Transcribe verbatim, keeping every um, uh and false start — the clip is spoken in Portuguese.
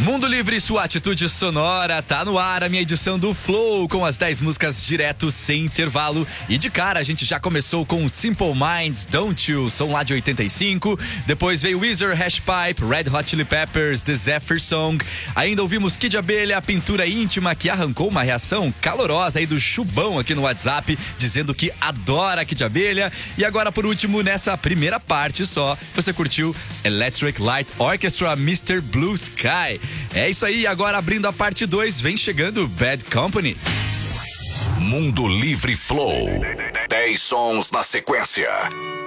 Mundo Livre, sua atitude sonora, tá no ar a minha edição do Flow, com as dez músicas direto, sem intervalo. E de cara, a gente já começou com Simple Minds, Don't You, som lá de oitenta e cinco. Depois veio Weezer, Hashpipe, Red Hot Chili Peppers, The Zephyr Song. Ainda ouvimos Kid Abelha, Pintura Íntima, que arrancou uma reação calorosa aí do Chubão aqui no WhatsApp, dizendo que adora Kid Abelha. E agora, por último, nessa primeira parte só, você curtiu Electric Light Orchestra, mister Blue Sky. É isso aí, agora abrindo a parte dois, vem chegando Bad Company. Mundo Livre Flow. dez sons na sequência.